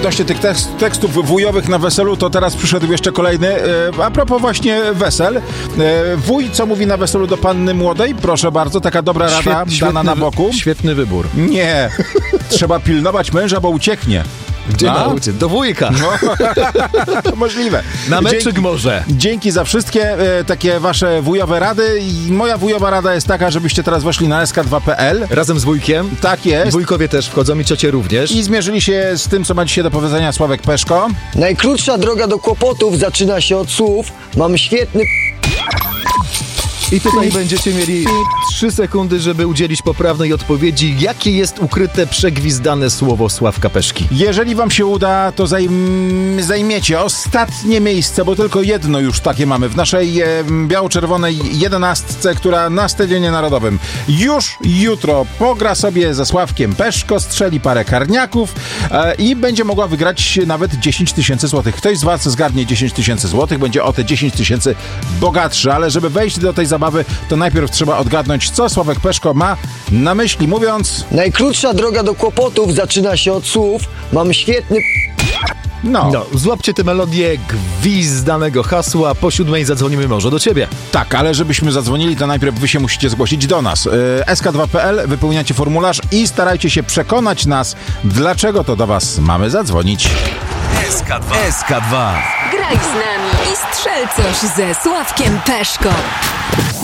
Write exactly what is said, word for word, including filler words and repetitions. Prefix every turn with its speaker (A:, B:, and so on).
A: odnośnie tych tekst, tekstów wujowych na weselu, to teraz przyszedł jeszcze kolejny. A propos właśnie wesel. Wuj, co mówi na weselu do panny młodej? Proszę bardzo, taka dobra rada
B: Świet,
A: dana na boku.
B: Świetny wybór.
A: Nie, trzeba pilnować męża, bo ucieknie.
B: Gdzie ma uciec? Do wujka. No.
A: Możliwe.
B: Na meczyk
A: Dzięki,
B: może.
A: Dzięki za wszystkie e, takie wasze wujowe rady. I moja wujowa rada jest taka, żebyście teraz weszli na es ka dwa kropka pe el.
B: Razem z wujkiem.
A: Tak jest.
B: Wujkowie też wchodzą i ciocie również.
A: I zmierzyli się z tym, co ma dzisiaj do powiedzenia Sławek Peszko.
C: Najkrótsza droga do kłopotów zaczyna się od słów. Mam świetny...
B: I tutaj będziecie mieli trzy sekundy, żeby udzielić poprawnej odpowiedzi. Jakie jest ukryte, przegwizdane słowo Sławka Peszki?
A: Jeżeli wam się uda, to zajm- zajmiecie ostatnie miejsce, bo tylko jedno już takie mamy w naszej e, biało-czerwonej jedenastce, która na Stadionie Narodowym już jutro pogra sobie ze Sławkiem Peszko, strzeli parę karniaków e, i będzie mogła wygrać nawet dziesięć tysięcy złotych. Ktoś z was zgarnie dziesięć tysięcy złotych, będzie o te dziesięć tysięcy bogatszy, ale żeby wejść do tej zabawy, to najpierw trzeba odgadnąć, co Sławek Peszko ma na myśli, mówiąc...
C: Najkrótsza droga do kłopotów zaczyna się od słów. Mam świetny...
A: No.
B: No, złapcie tę melodię gwizdanego hasła. Po siódmej zadzwonimy może do ciebie.
A: Tak, ale żebyśmy zadzwonili, to najpierw wy się musicie zgłosić do nas. es ka dwa kropka pe el, wypełniacie formularz i starajcie się przekonać nas, dlaczego to do was mamy zadzwonić.
D: es ka dwa. es ka dwa.
E: Graj z nami i strzel coś ze Sławkiem Peszko.